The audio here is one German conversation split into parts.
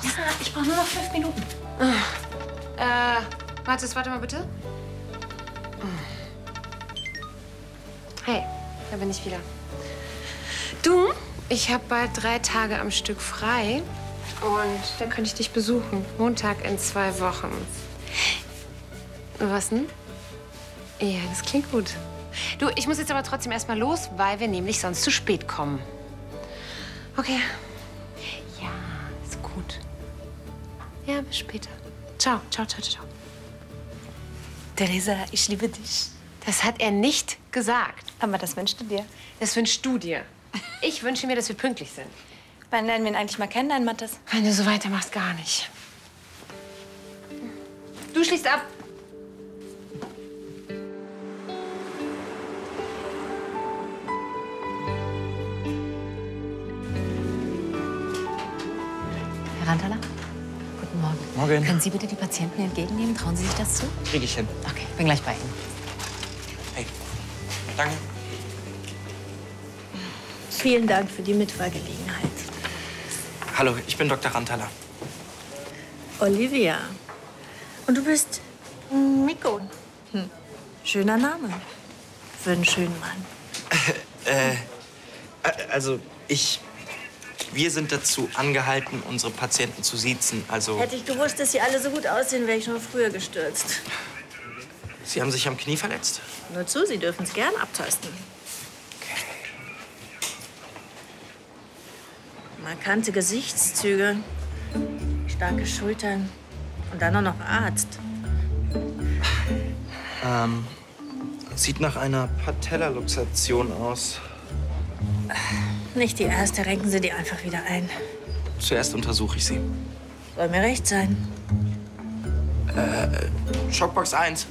Ja, ich brauche nur noch 5 Minuten. Mathis, warte mal bitte. Hey, da bin ich wieder. Du, ich habe bald 3 Tage am Stück frei. Und da könnte ich dich besuchen. Montag in 2 Wochen. Was denn? Ja, das klingt gut. Du, ich muss jetzt aber trotzdem erst mal los, weil wir nämlich sonst zu spät kommen. Okay. Ja, ist gut. Ja, bis später. Ciao, ciao, ciao, ciao. Theresa, ich liebe dich. Das hat er nicht gesagt. Aber das wünschst du dir. Das wünschst du dir. Ich wünsche mir, dass wir pünktlich sind. Wann lernen wir ihn eigentlich mal kennen, dein Mathis? Wenn du so weitermachst, gar nicht. Du schließt ab. Herr Rantala, guten Morgen. Morgen. Können Sie bitte die Patienten entgegennehmen? Trauen Sie sich das zu? Krieg ich hin. Okay, bin gleich bei Ihnen. Hey, danke. Vielen Dank für die Mitfahrgelegenheit. Hallo, ich bin Dr. Rantala. Olivia. Und du bist Miko. Schöner Name. Für einen schönen Mann. Also, wir sind dazu angehalten, unsere Patienten zu siezen. Also, Hätte ich gewusst, dass sie alle so gut aussehen, wäre ich schon früher gestürzt. Sie haben sich am Knie verletzt? Nur zu, Sie dürfen es gern abtasten. Markante Gesichtszüge, starke Schultern und dann auch noch Arzt. Sieht nach einer Patellaluxation aus. Nicht die erste, renken Sie die einfach wieder ein. Zuerst untersuche ich sie. Soll mir recht sein. Schockbox 1.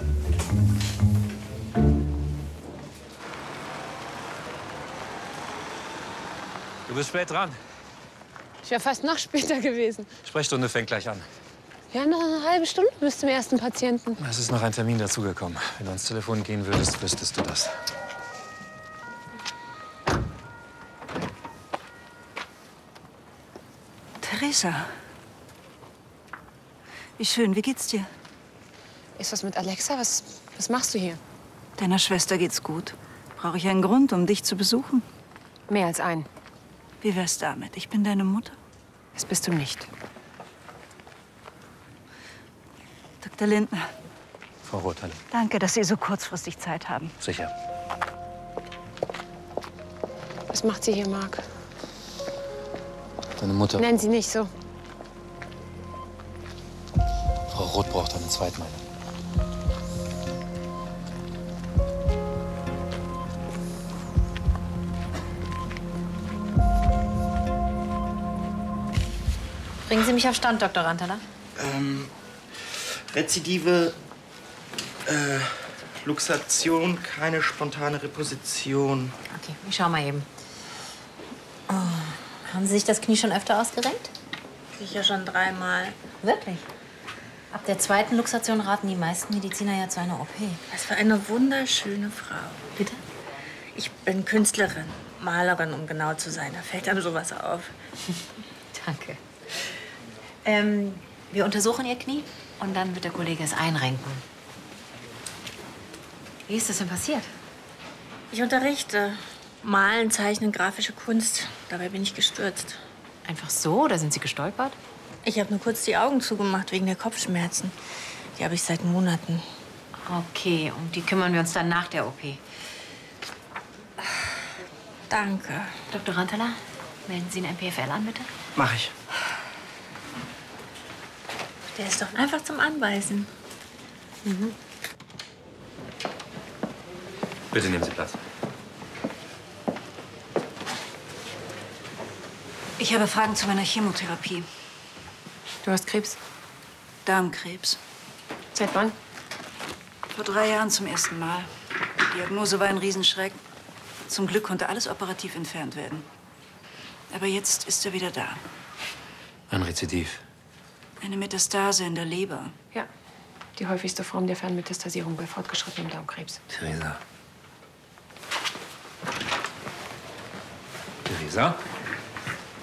Du bist spät dran. Ich wäre fast noch später gewesen. Sprechstunde fängt gleich an. Ja, noch eine halbe Stunde bis zum ersten Patienten. Es ist noch ein Termin dazugekommen. Wenn du ans Telefon gehen würdest, wüsstest du das. Theresa. Wie schön, wie geht's dir? Ist was mit Alexa? Was machst du hier? Deiner Schwester geht's gut. Brauche ich einen Grund, um dich zu besuchen? Mehr als ein. Wie wär's damit? Ich bin deine Mutter. Das bist du nicht. Dr. Lindner, Frau Rothalle. danke, dass Sie so kurzfristig Zeit haben. Sicher. Was macht sie hier, Marc? Deine Mutter. Nennen sie nicht so. Frau Roth braucht eine Zweitmeinung. Bringen Sie mich auf Stand, Dr. Rantala. Rezidive Luxation, keine spontane Reposition. Okay, ich schau mal eben. Oh, haben Sie sich das Knie schon öfter ausgerenkt? Sicher schon 3-mal. Wirklich? Ab der 2. Luxation raten die meisten Mediziner ja zu einer OP. Was für eine wunderschöne Frau. Bitte? Ich bin Künstlerin, Malerin, um genau zu sein. Da fällt einem sowas auf. Danke. Wir untersuchen Ihr Knie und dann wird der Kollege es einrenken. Wie ist das denn passiert? Ich unterrichte Malen, Zeichnen, grafische Kunst. Dabei bin ich gestürzt. Einfach so oder sind Sie gestolpert? Ich habe nur kurz die Augen zugemacht wegen der Kopfschmerzen. Die habe ich seit Monaten. Okay, um die kümmern wir uns dann nach der OP. Danke. Dr. Rantala, melden Sie einen MPFL an, bitte. Mach ich. Der ist doch einfach zum Anbeißen. Bitte nehmen Sie Platz. Ich habe Fragen zu meiner Chemotherapie. Du hast Krebs. Darmkrebs. Seit wann? Vor 3 Jahren zum ersten Mal. Die Diagnose war ein Riesenschreck. Zum Glück konnte alles operativ entfernt werden. Aber jetzt ist er wieder da. Ein Rezidiv. Eine Metastase in der Leber. Ja. Die häufigste Form der Fernmetastasierung bei fortgeschrittenem Darmkrebs. Theresa. Theresa?